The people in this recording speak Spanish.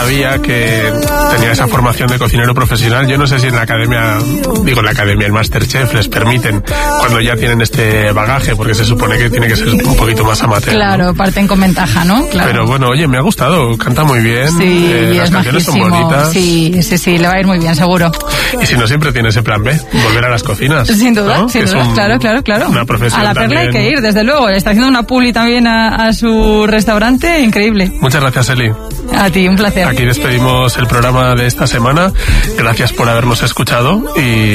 sabía que tenía esa formación de cocinero profesional. Yo no sé si en la academia, el Masterchef les permiten cuando ya tienen este bagaje, porque se supone que tiene que ser un poquito más amateur. Claro, ¿no? Parten con ventaja, ¿no? Claro. Pero bueno, oye, me ha gustado, canta muy bien. Sí, las canciones majísimo. son bonitas. Sí, le va a ir muy bien, seguro. Y si no, siempre tiene ese plan B, volver a las cocinas. Sin duda, ¿no? sin duda, claro. Una profesión a la Perla también. hay que ir, desde luego. Le está haciendo una publi también a su restaurante, increíble. Muchas gracias, Eli. A ti, un placer. Aquí despedimos el programa de esta semana. Gracias por habernos escuchado y